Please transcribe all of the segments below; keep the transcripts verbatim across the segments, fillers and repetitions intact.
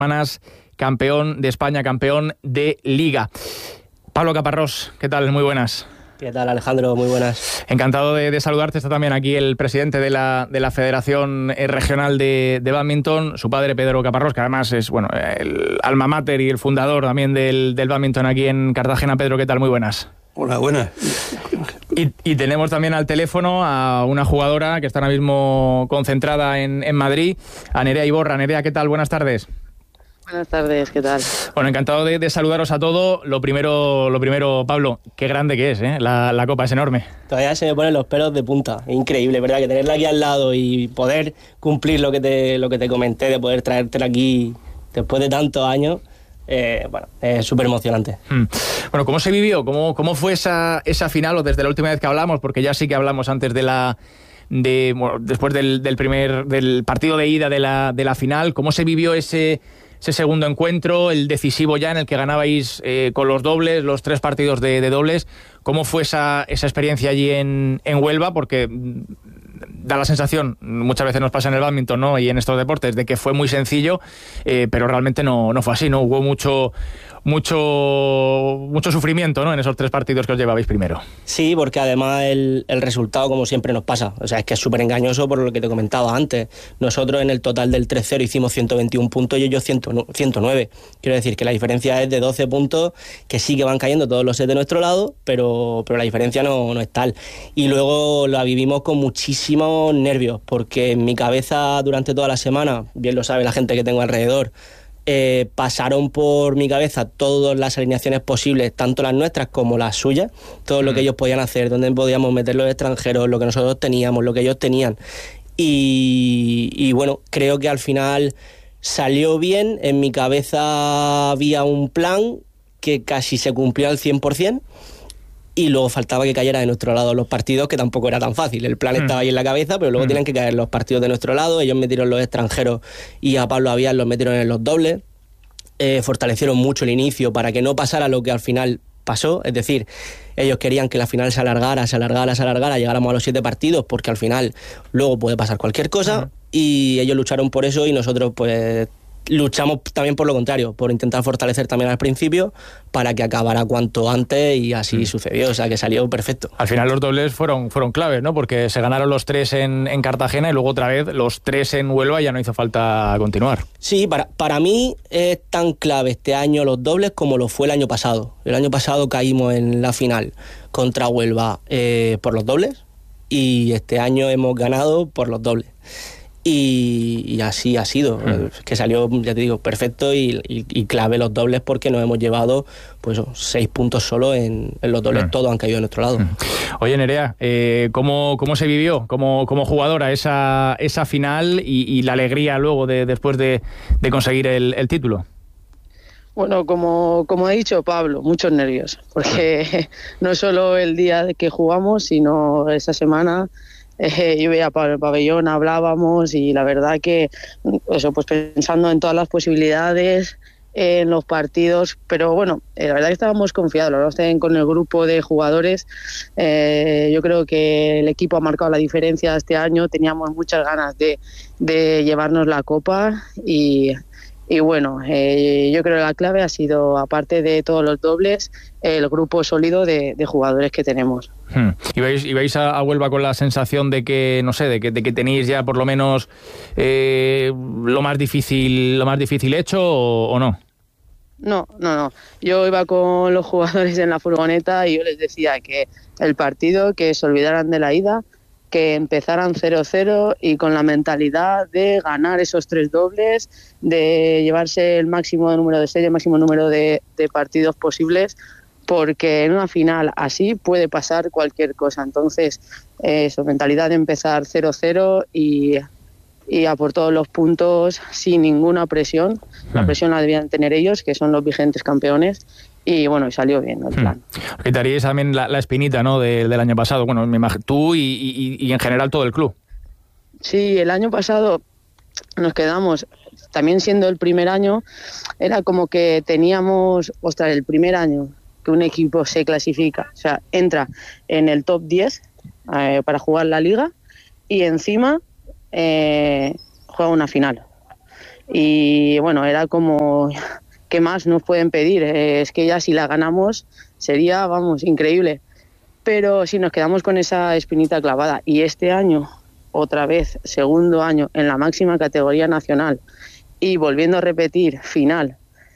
semanas, campeón de España, campeón de Liga. Pablo Caparrós, ¿qué tal? Muy buenas. ¿Qué tal, Alejandro? Muy buenas. Encantado de, de saludarte. Está también aquí el presidente de la, de la Federación Regional de, de Bádminton, su padre Pedro Caparrós, que además es bueno el alma mater y el fundador también del, del bádminton aquí en Cartagena. Pedro, ¿qué tal? Muy buenas. Hola, buenas. Y, y tenemos también al teléfono a una jugadora que está ahora mismo concentrada en, en Madrid, a Nerea Iborra. Nerea, ¿qué tal? Buenas tardes. Buenas tardes, ¿qué tal? Bueno, encantado de, de saludaros a todos. Lo primero, lo primero, Pablo, qué grande que es, ¿eh? La, la copa es enorme. Todavía se me ponen los pelos de punta. Increíble, ¿verdad? Que tenerla aquí al lado y poder cumplir lo que te, lo que te comenté, de poder traértela aquí después de tantos años, eh, bueno, es súper emocionante. Hmm. Bueno, ¿cómo se vivió? ¿Cómo, cómo fue esa, esa final o desde la última vez que hablamos? Porque ya sí que hablamos antes de la... de bueno, después del, del primer del partido de ida de la, de la final. ¿Cómo se vivió ese... ese segundo encuentro, el decisivo ya en el que ganabais eh, con los dobles, los tres partidos de, de dobles? ¿Cómo fue esa, esa experiencia allí en, en Huelva? Porque da la sensación, muchas veces nos pasa en el bádminton, ¿no?, y en estos deportes, de que fue muy sencillo, eh, pero realmente no, no fue así, ¿no? Hubo mucho, mucho, mucho sufrimiento, ¿no?, en esos tres partidos que os llevabais primero. Sí, porque además el, el resultado, como siempre nos pasa, o sea, es que es súper engañoso por lo que te comentaba antes. Nosotros en el total del tres cero hicimos ciento veintiún puntos y ellos ciento nueve. Quiero decir que la diferencia es de doce puntos, que sí que van cayendo todos los sets de nuestro lado, pero, pero la diferencia no, no es tal. Y luego la vivimos con muchísimos nervios, porque en mi cabeza durante toda la semana, bien lo sabe la gente que tengo alrededor, Eh, pasaron por mi cabeza todas las alineaciones posibles, tanto las nuestras como las suyas, todo lo que ellos podían hacer, dónde podíamos meter los extranjeros, lo que nosotros teníamos, lo que ellos tenían. Y, y bueno, creo que al final salió bien. En mi cabeza había un plan que casi se cumplió al cien por ciento, y luego faltaba que cayera de nuestro lado los partidos, que tampoco era tan fácil. El plan mm. estaba ahí en la cabeza, pero luego mm. tienen que caer los partidos de nuestro lado. Ellos metieron los extranjeros y a Pablo Avial los metieron en los dobles. Eh, fortalecieron mucho el inicio para que no pasara lo que al final pasó. Es decir, ellos querían que la final se alargara, se alargara, se alargara, llegáramos a los siete partidos, porque al final luego puede pasar cualquier cosa. Mm. Y ellos lucharon por eso y nosotros pues luchamos también por lo contrario, por intentar fortalecer también al principio para que acabara cuanto antes, y así mm. sucedió, o sea que salió perfecto. Al final los dobles fueron, fueron claves, ¿no? Porque se ganaron los tres en, en Cartagena y luego otra vez los tres en Huelva y ya no hizo falta continuar. Sí, para, para mí es tan clave este año los dobles como lo fue el año pasado. El año pasado caímos en la final contra Huelva eh, por los dobles, y este año hemos ganado por los dobles. Y, y así ha sido, mm. que salió, ya te digo, perfecto y, y, y clave los dobles, porque nos hemos llevado pues seis puntos solo en, en los dobles, mm. todos han caído de nuestro lado. Mm. Oye, Nerea, eh, ¿cómo, ¿cómo se vivió como, como jugadora esa, esa final y, y la alegría luego de, después de, de conseguir el, el título? Bueno, como, como ha dicho Pablo, muchos nervios, porque no solo el día que jugamos, sino esa semana. Eh, yo veía para el pabellón, hablábamos, y la verdad que eso, pues pensando en todas las posibilidades, en los partidos, pero bueno, eh, la verdad que estábamos confiados, lo hablamos también con el grupo de jugadores. Eh, yo creo que el equipo ha marcado la diferencia este año, teníamos muchas ganas de, de llevarnos la copa, y Y bueno, eh, yo creo que la clave ha sido, aparte de todos los dobles, el grupo sólido de, de jugadores que tenemos. Hmm. ¿Ibais, ibais a, a Huelva con la sensación de que, no sé, de que, de que tenéis ya por lo menos eh, lo más difícil, lo más difícil hecho, o, o no? No, no, no. Yo iba con los jugadores en la furgoneta y yo les decía que el partido, que se olvidaran de la ida, que empezaran cero cero y con la mentalidad de ganar esos tres dobles, de llevarse el máximo número de series, el máximo número de, de partidos posibles, porque en una final así puede pasar cualquier cosa. Entonces, eh, su mentalidad de empezar cero cero y, y a por todos los puntos sin ninguna presión. La presión la debían tener ellos, que son los vigentes campeones. Y bueno, salió bien el plan. Hmm. Quitaríais también la, la espinita, ¿no?, de, del año pasado. Bueno, me imagino, tú y, y, y en general todo el club. Sí, el año pasado nos quedamos, también siendo el primer año, era como que teníamos, ostras, el primer año que un equipo se clasifica, o sea, entra en el top diez eh, para jugar la liga, y encima eh, juega una final. y bueno, era como, ¿qué más nos pueden pedir? Eh, es que ya si la ganamos sería, vamos, increíble. Pero si nos quedamos con esa espinita clavada, y este año, otra vez, segundo año en la máxima categoría nacional, y volviendo a repetir final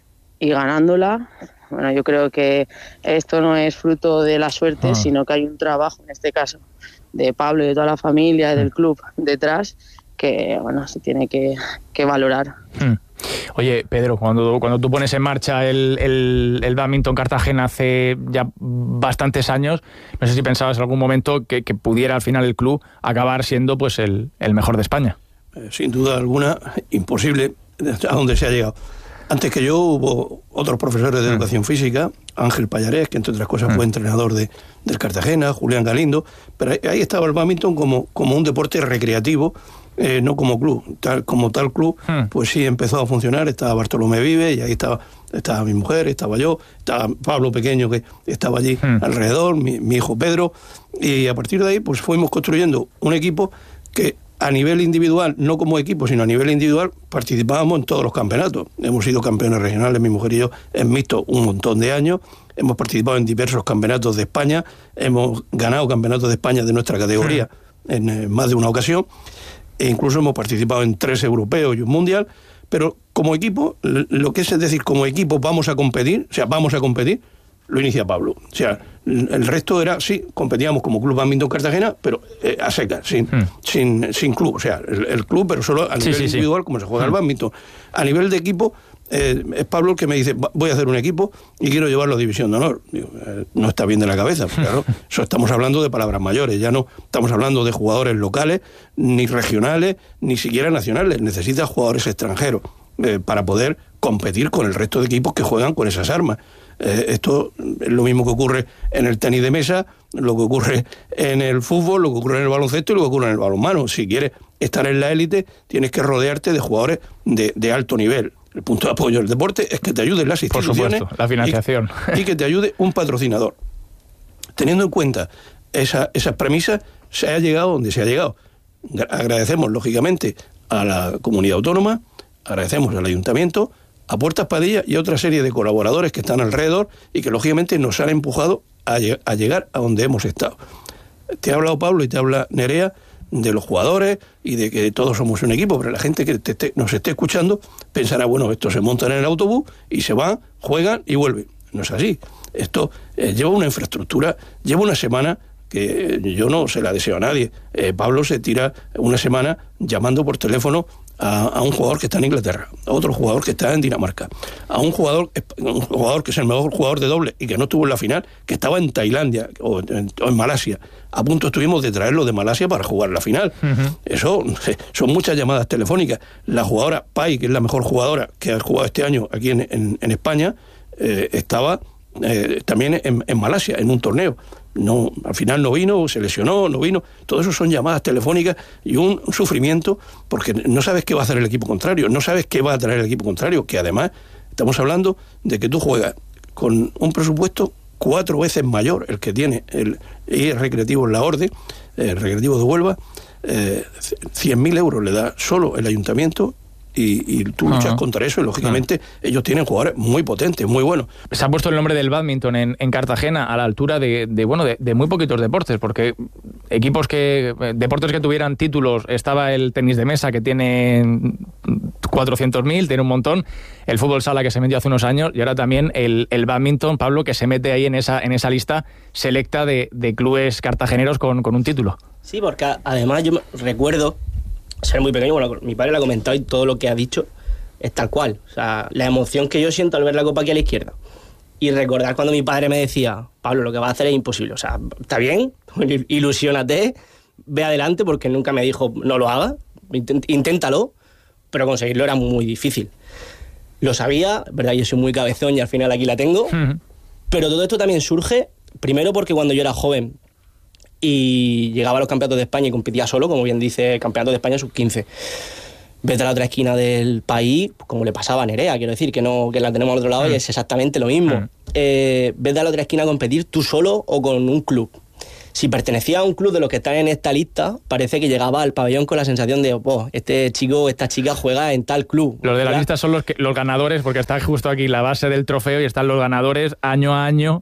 y ganándola, bueno, yo creo que esto no es fruto de la suerte, ah. sino que hay un trabajo, en este caso, de Pablo y de toda la familia, y del club detrás, que bueno, se tiene que, que valorar. Hmm. Oye, Pedro, cuando, cuando tú pones en marcha el, el, el Badminton Cartagena hace ya bastantes años, no sé si pensabas en algún momento que, que pudiera al final el club acabar siendo pues el, el mejor de España. Eh, sin duda alguna, imposible a donde se ha llegado. Antes que yo hubo otros profesores de mm. educación física, Ángel Payarés, que entre otras cosas mm. fue entrenador de, del Cartagena, Julián Galindo, pero ahí, ahí estaba el badminton como, como un deporte recreativo, eh, no como club. Tal, como tal club, mm. pues sí empezó a funcionar, estaba Bartolomé Vive, y ahí estaba, estaba mi mujer, estaba yo, estaba Pablo Pequeño, que estaba allí mm. alrededor, mi, mi hijo Pedro, y a partir de ahí pues fuimos construyendo un equipo que a nivel individual, no como equipo, sino a nivel individual, participábamos en todos los campeonatos. Hemos sido campeones regionales, mi mujer y yo, en mixto un montón de años. Hemos participado en diversos campeonatos de España. Hemos ganado campeonatos de España de nuestra categoría sí. en eh, más de una ocasión. E incluso hemos participado en tres europeos y un mundial. Pero como equipo, lo que es decir, como equipo vamos a competir, o sea, vamos a competir, lo inicia Pablo. O sea, el resto era, sí, competíamos como Club Badminton Cartagena, pero eh, a secas, sin, mm. sin, sin club. O sea, el, el club, pero solo a nivel sí, sí, individual, sí. como se juega mm. el badminton. A nivel de equipo, eh, es Pablo el que me dice, voy a hacer un equipo y quiero llevarlo a División de Honor. Digo, eh, no está bien de la cabeza, claro. Eso estamos hablando de palabras mayores, ya no estamos hablando de jugadores locales, ni regionales, ni siquiera nacionales. Necesita jugadores extranjeros eh, para poder competir con el resto de equipos que juegan con esas armas. Eh, esto es lo mismo que ocurre en el tenis de mesa, lo que ocurre en el fútbol, lo que ocurre en el baloncesto y lo que ocurre en el balonmano. Si quieres estar en la élite, tienes que rodearte de jugadores de, de alto nivel. El punto de apoyo del deporte es que te ayuden las instituciones. Por supuesto, la financiación. Y, y que te ayude un patrocinador. Teniendo en cuenta esa, esas premisas, se ha llegado donde se ha llegado. Agradecemos, lógicamente, a la comunidad autónoma, agradecemos al ayuntamiento, a Puertas Padilla y a otra serie de colaboradores que están alrededor y que lógicamente nos han empujado a, lleg- a llegar a donde hemos estado. Te ha hablado Pablo y te habla Nerea de los jugadores y de que todos somos un equipo, pero la gente que te esté, nos esté escuchando pensará, bueno, estos se montan en el autobús y se van, juegan y vuelven. No es así. Esto eh, lleva una infraestructura, lleva una semana que yo no se la deseo a nadie. Eh, Pablo se tira una semana llamando por teléfono A, a un jugador que está en Inglaterra, a otro jugador que está en Dinamarca, a un jugador un jugador que es el mejor jugador de doble y que no estuvo en la final, que estaba en Tailandia o en, o en Malasia. A punto estuvimos de traerlo de Malasia para jugar la final. Uh-huh. Eso son muchas llamadas telefónicas. La jugadora Pai, que es la mejor jugadora que ha jugado este año aquí en, en, en España, eh, estaba eh, también en, en Malasia, en un torneo. No, al final no vino, se lesionó, no vino. Todo eso son llamadas telefónicas y un, un sufrimiento porque no sabes qué va a hacer el equipo contrario, no sabes qué va a traer el equipo contrario, que además estamos hablando de que tú juegas con un presupuesto cuatro veces mayor el que tiene el I E Recreativo en la Orde, el Recreativo de Huelva, eh, cien mil euros le da solo el ayuntamiento. Y, y tú luchas uh-huh. contra eso y lógicamente uh-huh. ellos tienen jugadores muy potentes, muy buenos. Se ha puesto el nombre del badminton en, en Cartagena a la altura de, de bueno de, de muy poquitos deportes, porque equipos que deportes que tuvieran títulos, estaba el tenis de mesa que tiene cuatrocientos mil, tiene un montón, el fútbol sala que se metió hace unos años y ahora también el, el badminton, Pablo, que se mete ahí en esa en esa lista selecta de, de clubes cartageneros con, con un título. Sí, porque además yo recuerdo ser muy pequeño, bueno, mi padre lo ha comentado y todo lo que ha dicho es tal cual. O sea, la emoción que yo siento al ver la copa aquí a la izquierda y recordar cuando mi padre me decía, Pablo, lo que vas a hacer es imposible. O sea, está bien, ilusiónate, ve adelante, porque nunca me dijo no lo hagas, inténtalo, pero conseguirlo era muy difícil. Lo sabía, verdad, yo soy muy cabezón y al final aquí la tengo, uh-huh. pero todo esto también surge, primero porque cuando yo era joven y llegaba a los campeonatos de España y competía solo, como bien dice, campeonato de España sub quince. Vete a la otra esquina del país, como le pasaba a Nerea, quiero decir, que no que la tenemos al otro lado mm. y es exactamente lo mismo. Mm. Eh, vete a la otra esquina a competir tú solo o con un club. si pertenecía a un club de los que están en esta lista, parece que llegaba al pabellón con la sensación de, oh, este chico, esta chica juega en tal club. Los de la ¿verdad? lista son los, que, los ganadores, porque está justo aquí la base del trofeo y están los ganadores año a año.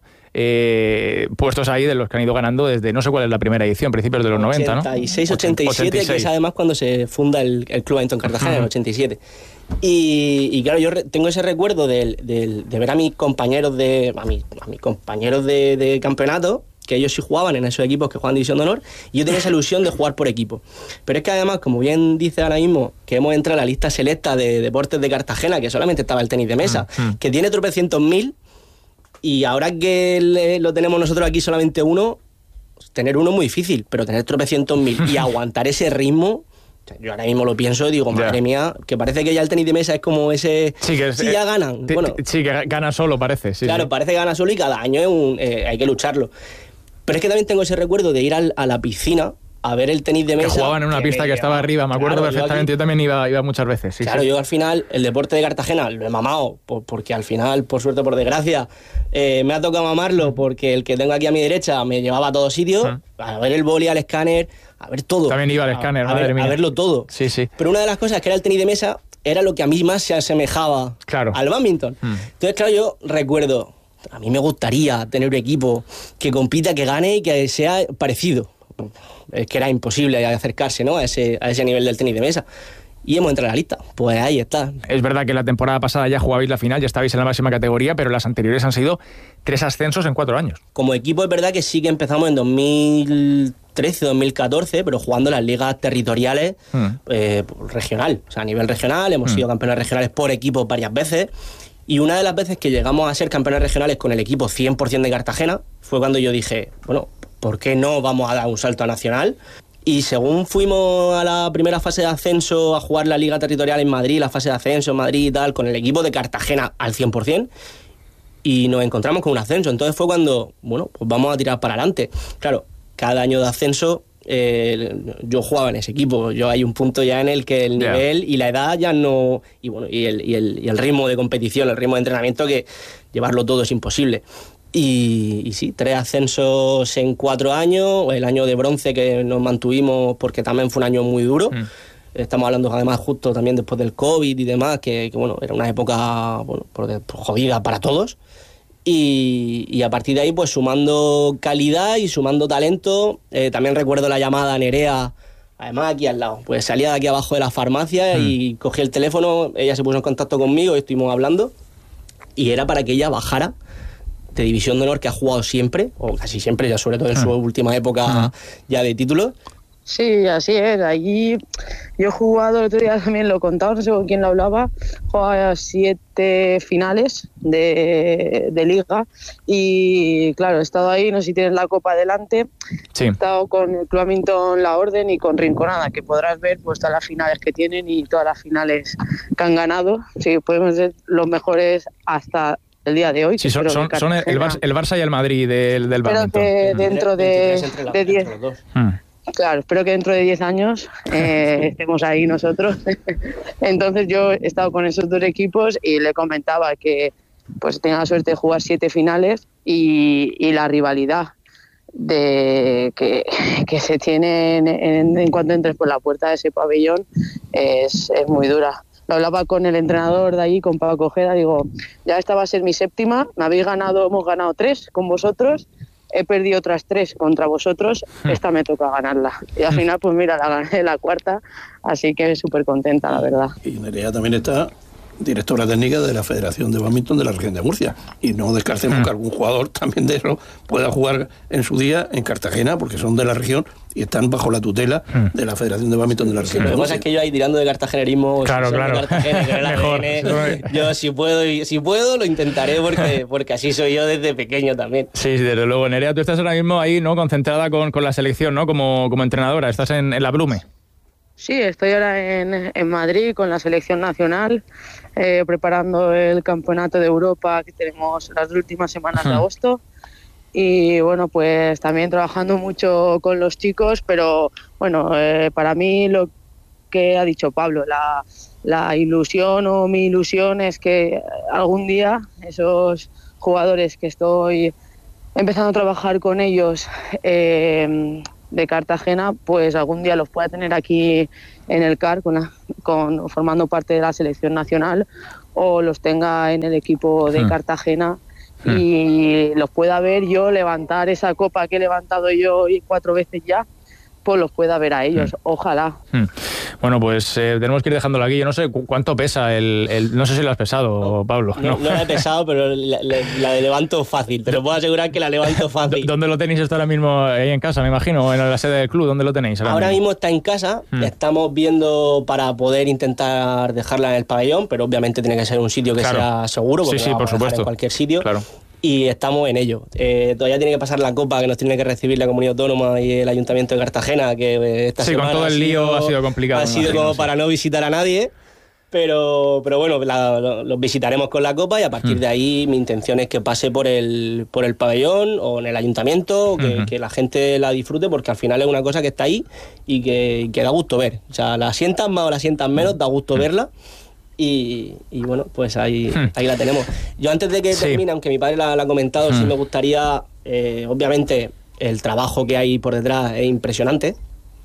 Eh, puestos ahí de los que han ido ganando desde, no sé cuál es la primera edición, principios de los noventa, ¿no? ochenta y seis, ochenta y siete, que es además cuando se funda el, el Club Badminton Cartagena, en el ochenta y siete. Y, y claro, yo re, tengo ese recuerdo de, de, de ver a mis compañeros de a mis, a mis compañeros de, de campeonato, que ellos sí jugaban en esos equipos que juegan División de Honor, y yo tenía esa ilusión de jugar por equipo. Pero es que además, como bien dice ahora mismo, que hemos entrado a la lista selecta de deportes de Cartagena, que solamente estaba el tenis de mesa, mm, mm. que tiene tropecientos mil. Y ahora que le, lo tenemos nosotros aquí solamente uno, tener uno es muy difícil, pero tener tropecientos mil y aguantar ese ritmo, yo ahora mismo lo pienso y digo, madre yeah. mía, que parece que ya el tenis de mesa es como ese... Sí, que es, sí ya ganan. Te, bueno, te, sí, que gana solo, parece. Sí, claro, sí. parece que gana solo y cada año es un, eh, hay que lucharlo. Pero es que también tengo ese recuerdo de ir al, a la piscina a ver el tenis de mesa. Que jugaban en una que pista que llevaba, estaba arriba, me acuerdo claro, perfectamente, yo, aquí, yo también iba, iba muchas veces. Sí, claro, sí. yo al final, el deporte de Cartagena lo he mamado, por, porque al final, por suerte o por desgracia, eh, me ha tocado mamarlo porque el que tengo aquí a mi derecha me llevaba a todos sitios, uh-huh. a ver el boli, al escáner, a ver todo. También iba al escáner, a, madre a, ver, mía. a verlo todo. Sí, sí. Pero una de las cosas que era el tenis de mesa era lo que a mí más se asemejaba claro. al bádminton. Uh-huh. Entonces, claro, yo recuerdo, a mí me gustaría tener un equipo que compita, que gane y que sea parecido. Es que era imposible acercarse, ¿no?, a ese, a ese nivel del tenis de mesa. Y hemos entrado en la lista. Pues ahí está. Es verdad que la temporada pasada ya jugabais la final, ya estabais en la máxima categoría, pero las anteriores han sido tres ascensos en cuatro años. Como equipo es verdad que sí que empezamos en dos mil trece, dos mil catorce, pero jugando las ligas territoriales mm. eh, regional. O sea, a nivel regional, hemos mm. sido campeones regionales por equipo varias veces. Y una de las veces que llegamos a ser campeones regionales con el equipo cien por ciento de Cartagena fue cuando yo dije, bueno, ¿por qué no vamos a dar un salto a nacional? Y según fuimos a la primera fase de ascenso a jugar la Liga Territorial en Madrid, la fase de ascenso en Madrid y tal, con el equipo de Cartagena al cien por ciento, y nos encontramos con un ascenso. Entonces fue cuando, bueno, pues vamos a tirar para adelante. Claro, cada año de ascenso eh, yo jugaba en ese equipo. Yo hay un punto ya en el que el nivel yeah. y la edad ya no... Y bueno, y el, y, el, y el ritmo de competición, el ritmo de entrenamiento, que llevarlo todo es imposible. Y, y sí, tres ascensos en cuatro años, el año de bronce que nos mantuvimos porque también fue un año muy duro. Mm. Estamos hablando además justo también después del COVID y demás, que, que bueno, era una época bueno, jodida para todos. Y, y a partir de ahí, pues sumando calidad y sumando talento. Eh, también recuerdo la llamada a Nerea, además aquí al lado. Pues salía de aquí abajo de la farmacia mm. y cogí el teléfono, ella se puso en contacto conmigo y estuvimos hablando. Y era para que ella bajara de División de Honor, que ha jugado siempre, o casi siempre, ya sobre todo en su uh-huh. última época uh-huh. ya de títulos. Sí, así es. Allí yo he jugado, el otro día también lo he contado, no sé con quién lo hablaba, he jugado siete finales de, de liga y claro, he estado ahí, no sé si tienes la copa delante, sí. He estado con el Club Badminton La Orden y con Rinconada, que podrás ver pues todas las finales que tienen y todas las finales que han ganado. Sí, podemos ser los mejores hasta el día de hoy. Sí, son, son, son el, Barça, el Barça y el Madrid del, del Pero badminton. que dentro de, de diez... Hmm. Claro, espero que dentro de diez años eh, estemos ahí nosotros. Entonces yo he estado con esos dos equipos y le comentaba que pues tenía la suerte de jugar siete finales y, y la rivalidad de que, que se tiene en, en, en cuanto entres por la puerta de ese pabellón es, es muy dura. Lo hablaba con el entrenador de allí, con Paco Ojeda, digo, ya esta va a ser mi séptima, me habéis ganado, hemos ganado tres con vosotros, he perdido otras tres contra vosotros, esta me toca ganarla. Y al final, pues mira, la gané la cuarta, así que súper contenta, la verdad. Y Nerea también está directora técnica de la Federación de Badminton de la región de Murcia, y no descartemos mm. que algún jugador también de eso pueda jugar en su día en Cartagena, porque son de la región y están bajo la tutela mm. de la Federación de Badminton de la región sí, de Murcia. Lo que pasa es que yo ahí tirando de cartagenerismo, claro, si claro. De Cartagena, que Mejor. G N, yo si puedo, si puedo lo intentaré porque, porque así soy yo desde pequeño también. Sí, sí, desde luego. Nerea, tú estás ahora mismo ahí, ¿no?, concentrada con, con la selección, ¿no?, como, como entrenadora, estás en, en la Blume. Sí, estoy ahora en, en Madrid con la selección nacional, eh, preparando el campeonato de Europa que tenemos las últimas semanas de agosto. Y bueno, pues también trabajando mucho con los chicos, pero bueno, eh, para mí lo que ha dicho Pablo, la, la ilusión o mi ilusión es que algún día esos jugadores que estoy empezando a trabajar con ellos eh, de Cartagena, pues algún día los pueda tener aquí en el C A R con, la, con formando parte de la selección nacional, o los tenga en el equipo de hmm. Cartagena hmm. y los pueda ver yo levantar esa copa que he levantado yo cuatro veces ya, pues los pueda ver a ellos, hmm. ojalá. Hmm. Bueno, pues eh, tenemos que ir dejándolo aquí. Yo no sé cu- cuánto pesa el, el... No sé si lo has pesado, no, Pablo. No, no, no la he pesado, pero la, la, la levanto fácil. Te lo puedo asegurar que la levanto fácil. ¿Dónde lo tenéis esto ahora mismo? Ahí en casa, me imagino, en la sede del club. ¿Dónde lo tenéis ahora, ahora mismo? mismo está en casa. Hmm. Estamos viendo para poder intentar dejarla en el pabellón, pero obviamente tiene que ser un sitio que claro. sea seguro, porque sí, sí, la vamos por a dejar supuesto. en cualquier sitio. Claro. Y estamos en ello. Eh, todavía tiene que pasar la copa que nos tiene que recibir la Comunidad Autónoma y el Ayuntamiento de Cartagena, que esta sí, semana con todo el lío sido, ha sido complicado. Ha sido imagino, como sí. para no visitar a nadie, pero, pero bueno, la, lo, los visitaremos con la copa y a partir mm. de ahí mi intención es que pase por el, por el pabellón o en el Ayuntamiento, que, mm-hmm. que la gente la disfrute, porque al final es una cosa que está ahí y que, que da gusto ver. O sea, la sientan más o la sientan menos, da gusto mm. verla. Y, y bueno, pues ahí, hmm. ahí la tenemos. Yo antes de que sí. termine, aunque mi padre la, la ha comentado, hmm. sí me gustaría, eh, obviamente el trabajo que hay por detrás es impresionante,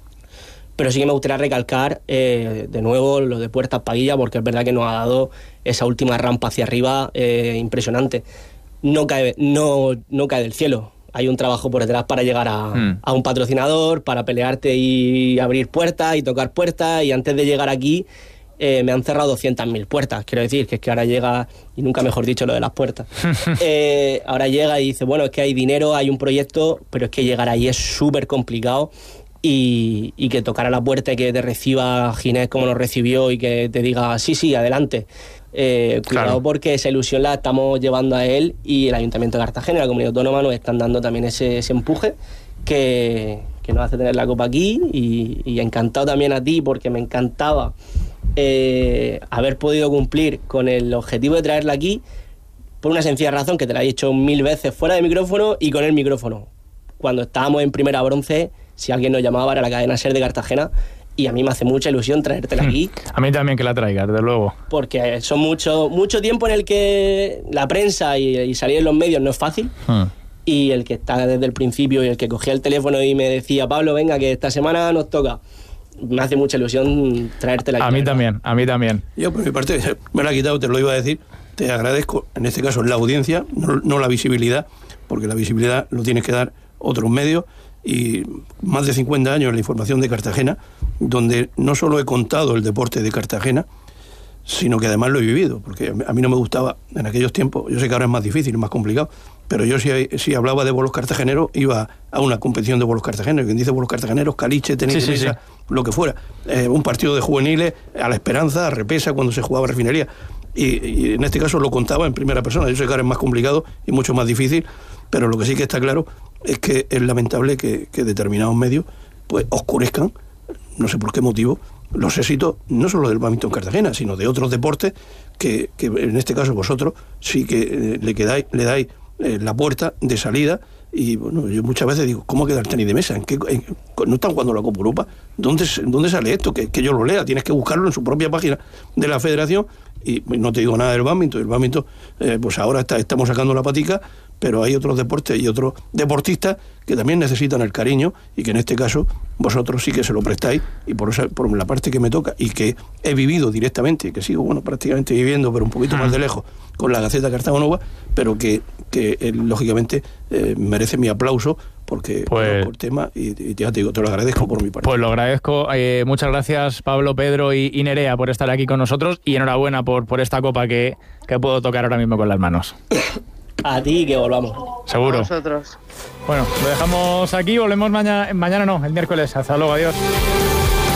pero sí que me gustaría recalcar eh, de nuevo lo de Puertas Paguilla, porque es verdad que nos ha dado esa última rampa hacia arriba eh, impresionante. No cae, no, no cae del cielo. Hay un trabajo por detrás para llegar a, hmm. a un patrocinador, para pelearte y abrir puertas y tocar puertas, y antes de llegar aquí Eh, me han cerrado doscientas mil puertas. Quiero decir que es que ahora llega, y nunca mejor dicho lo de las puertas, eh, ahora llega y dice, bueno, es que hay dinero, hay un proyecto, pero es que llegar ahí es súper complicado, y, y que tocar a la puerta y que te reciba Ginés como nos recibió y que te diga, sí, sí, adelante. Eh, cuidado, claro. porque esa ilusión la estamos llevando a él, y el Ayuntamiento de Cartagena y la Comunidad Autónoma nos están dando también ese, ese empuje que, que nos hace tener la copa aquí, y, y encantado también a ti, porque me encantaba Eh, haber podido cumplir con el objetivo de traerla aquí, por una sencilla razón que te la he dicho mil veces fuera de micrófono y con el micrófono. Cuando estábamos en primera bronce, si alguien nos llamaba era la cadena SER de Cartagena, y a mí me hace mucha ilusión traértela aquí. A mí también que la traigas, desde luego. Porque son mucho, mucho tiempo en el que la prensa y, y salir en los medios no es fácil. Hmm. Y el que está desde el principio y el que cogía el teléfono y me decía, Pablo, venga, que esta semana nos toca. Me hace mucha ilusión traértela aquí. A mí también, a mí también. Yo, por mi parte, me lo ha quitado, te lo iba a decir. Te agradezco, en este caso, la audiencia, no, no la visibilidad, porque la visibilidad lo tienes que dar otros medios. Y más de cincuenta años en la información de Cartagena, donde no solo he contado el deporte de Cartagena, sino que además lo he vivido, porque a mí no me gustaba en aquellos tiempos. Yo sé que ahora es más difícil, más complicado, pero yo si, si hablaba de bolos cartageneros, iba a una competición de bolos cartageneros. Quien dice bolos cartageneros, caliche, tenis de sí, mesa, sí, sí. lo que fuera. Eh, un partido de juveniles, a La Esperanza, a Repesa, cuando se jugaba Refinería. Y, y en este caso lo contaba en primera persona. Yo sé que ahora es más complicado y mucho más difícil, pero lo que sí que está claro es que es lamentable que, que determinados medios pues oscurezcan, no sé por qué motivo, los éxitos no solo del bádminton Cartagena, sino de otros deportes que, que en este caso vosotros sí que eh, le quedáis, le dais eh, la puerta de salida. Y bueno, yo muchas veces digo, ¿cómo queda el tenis de mesa? ¿En qué, en, no están jugando la Copa Europa? ¿Dónde, ¿Dónde sale esto? Que, que yo lo lea, tienes que buscarlo en su propia página de la federación. Y no te digo nada del bádminton, el bádminton, eh, pues ahora está, estamos sacando la patica, pero hay otros deportes y otros deportistas que también necesitan el cariño, y que en este caso vosotros sí que se lo prestáis, y por esa, por la parte que me toca y que he vivido directamente, que sigo bueno prácticamente viviendo, pero un poquito más de lejos, con la Gaceta Cartagonova, pero que, que eh, lógicamente eh, merece mi aplauso, porque pues, por tema, y, y ya te digo, te lo agradezco por mi parte. Pues lo agradezco, eh, muchas gracias Pablo, Pedro y, y Nerea por estar aquí con nosotros, y enhorabuena por, por esta copa que, que puedo tocar ahora mismo con las manos. A ti, que volvamos. Seguro. A nosotros. Bueno, lo dejamos aquí, volvemos mañana, mañana no, el miércoles. Hasta luego, adiós.